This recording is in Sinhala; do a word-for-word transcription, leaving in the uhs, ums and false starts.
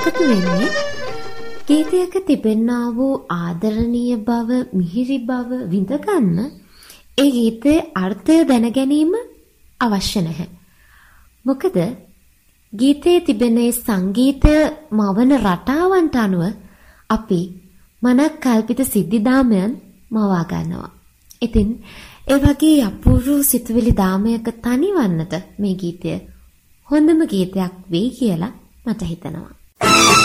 එකතු වෙන්නේ ගීතයක තිබෙනා වූ ආදරණීය බව, මිහිරි බව විඳගන්න ඒ ගීතයේ අර්ථය දැන ගැනීම අවශ්‍ය නැහැ. මොකද ගීතයේ තිබෙන ඒ සංගීතය මවන රටාවන්ට අනුව අපි මනක් කල්පිත සිද්ධිදාමයන් මවා ගන්නවා. ඉතින් ඒ වගේ අපූර්ව සිතුවිලි දාමයක තනිවන්නට මේ ගීතය හොඳම ගීතයක් වෙයි කියලා මට හිතෙනවා.